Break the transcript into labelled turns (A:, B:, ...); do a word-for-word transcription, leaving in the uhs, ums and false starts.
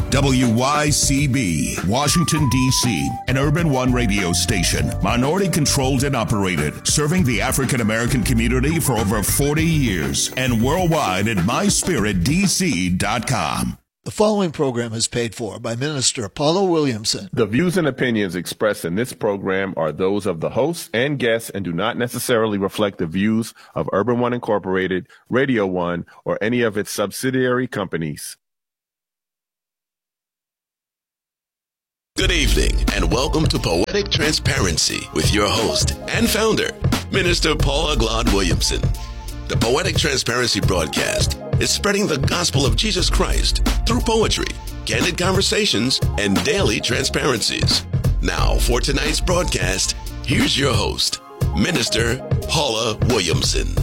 A: W Y C B, Washington, D C, an Urban One radio station, minority-controlled and operated, serving the African-American community for over forty years, and worldwide at my spirit d c dot com.
B: The following program is paid for by Minister Paula Williamson.
C: The views and opinions expressed in this program are those of the hosts and guests and do not necessarily reflect the views of Urban One Incorporated, Radio One, or any of its subsidiary companies.
D: Good evening, and welcome to Poetic Transparency with your host and founder, Minister Paula Glod Williamson. The Poetic Transparency broadcast is spreading the gospel of Jesus Christ through poetry, candid conversations, and daily transparencies. Now, for tonight's broadcast, here's your host, Minister Paula Williamson.